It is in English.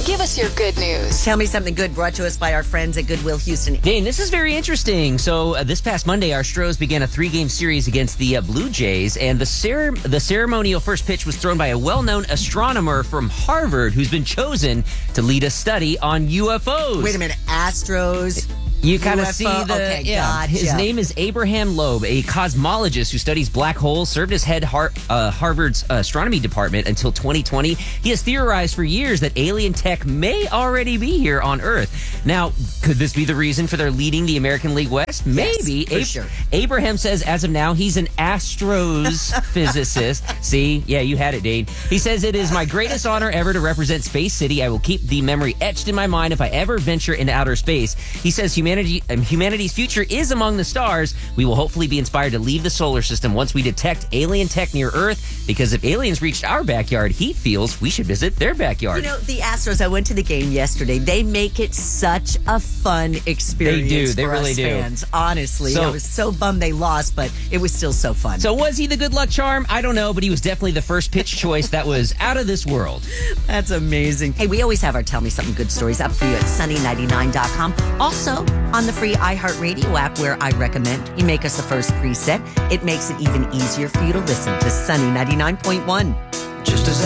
Give us your good news. Tell me something good brought to us by our friends at Goodwill Houston. Dane, this is very interesting. So this past Monday, our Stros began a 3-game series against the Blue Jays, and the ceremonial first pitch was thrown by a well-known astronomer from Harvard who's been chosen to lead a study on UFOs. Wait a minute, Astros. You kind of UFO? see the... Okay, yeah. gotcha. His name is Abraham Loeb, a cosmologist who studies black holes, served as head Harvard's astronomy department until 2020. He has theorized for years that alien tech may already be here on Earth. Now, could this be the reason for their leading the American League West? Maybe. Yes, for sure. Abraham says as of now, he's an Astros physicist. See? Yeah, you had it, Dane. He says, it is my greatest honor ever to represent Space City. I will keep the memory etched in my mind if I ever venture into outer space. He says humanity's future is among the stars. We will hopefully be inspired to leave the solar system once we detect alien tech near Earth, because if aliens reached our backyard, he feels we should visit their backyard. You know, the Astros, I went to the game yesterday. They make it such a fun experience. They do. They for really us do. Fans, honestly. I was so bummed they lost, but it was still so fun. So was he the good luck charm? I don't know, but he was definitely the first pitch choice that was out of this world. That's amazing. Hey, we always have our Tell Me Something Good stories up for you at sunny99.com. Also, on the free iHeartRadio app, where I recommend you make us the first preset. It makes it even easier for you to listen to Sunny 99.1. Just as